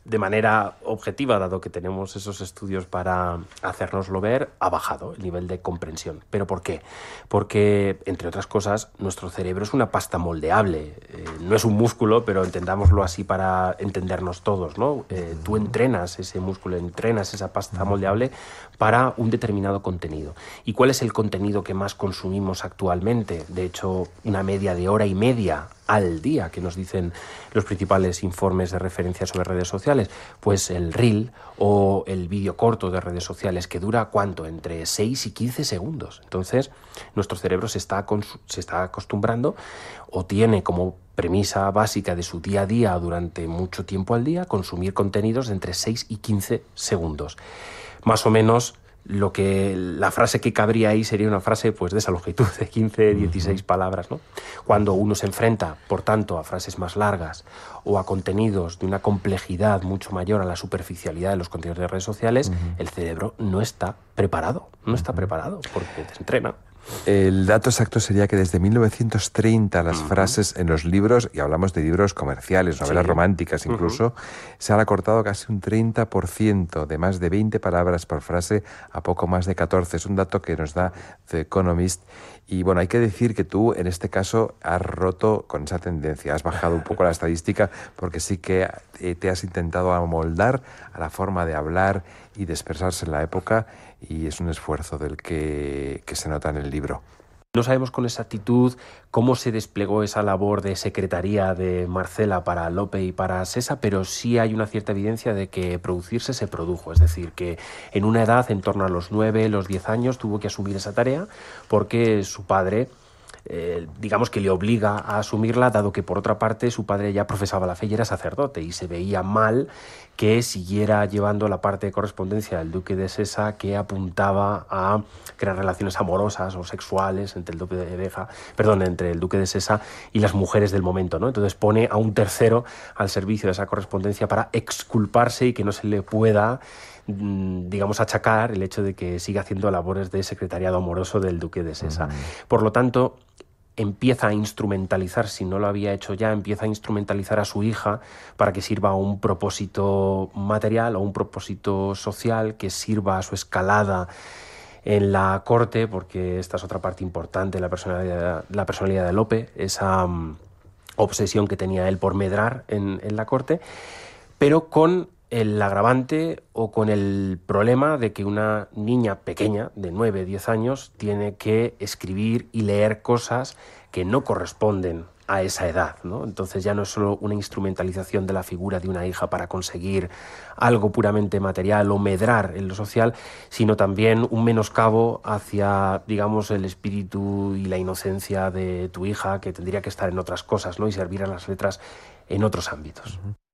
de manera objetiva, dado que tenemos esos estudios para hacérnoslo ver, ha bajado el nivel de comprensión. ¿Pero por qué? Porque, entre otras cosas, nuestro cerebro es una pasta moldeable. No es un músculo, pero entendámoslo así para entendernos todos, ¿no? Tú entrenas ese músculo, entrenas esa pasta moldeable para un determinado contenido. ¿Y cuál es el contenido que más consumimos actualmente? De hecho, una media de hora y media al día, que nos dicen los principales informes de referencia sobre redes sociales, pues el reel o el vídeo corto de redes sociales, que dura ¿cuánto? Entre 6 y 15 segundos. Entonces, nuestro cerebro se está acostumbrando, o tiene como premisa básica de su día a día durante mucho tiempo al día, consumir contenidos de entre 6 y 15 segundos. Más o menos la frase que cabría ahí sería una frase pues de esa longitud, de 15, 16 palabras, ¿no? Cuando uno se enfrenta, por tanto, a frases más largas o a contenidos de una complejidad mucho mayor a la superficialidad de los contenidos de redes sociales, el cerebro no está preparado porque desentrena. El dato exacto sería que desde 1930 las frases en los libros, y hablamos de libros comerciales, novelas románticas incluso, se han acortado casi un 30%, de más de 20 palabras por frase a poco más de 14. Es un dato que nos da The Economist. Y bueno, hay que decir que tú en este caso has roto con esa tendencia, has bajado un poco la estadística, porque sí que te has intentado amoldar a la forma de hablar y de expresarse en la época, y es un esfuerzo del que se nota en el libro. No sabemos con exactitud cómo se desplegó esa labor de secretaría de Marcela para Lope y para Sesa, pero sí hay una cierta evidencia de que producirse se produjo. Es decir, que en una edad en torno a los 9, los 10 años tuvo que asumir esa tarea porque su padre, digamos que le obliga a asumirla, dado que por otra parte su padre ya profesaba la fe y era sacerdote, y se veía mal que siguiera llevando la parte de correspondencia del duque de Sesa, que apuntaba a crear relaciones amorosas o sexuales entre el duque de Sesa y las mujeres del momento, ¿no? Entonces pone a un tercero al servicio de esa correspondencia para exculparse y que no se le pueda, digamos, achacar el hecho de que siga haciendo labores de secretariado amoroso del duque de Sesa. Por lo tanto, empieza a instrumentalizar, si no lo había hecho ya, empieza a instrumentalizar a su hija para que sirva a un propósito material o un propósito social, que sirva a su escalada en la corte, porque esta es otra parte importante de la personalidad de Lope, esa obsesión que tenía él por medrar en la corte, pero con el agravante o con el problema de que una niña pequeña de 9, 10 años tiene que escribir y leer cosas que no corresponden a esa edad, ¿no? Entonces ya no es solo una instrumentalización de la figura de una hija para conseguir algo puramente material o medrar en lo social, sino también un menoscabo hacia, digamos, el espíritu y la inocencia de tu hija, que tendría que estar en otras cosas, ¿no? Y servir a las letras en otros ámbitos.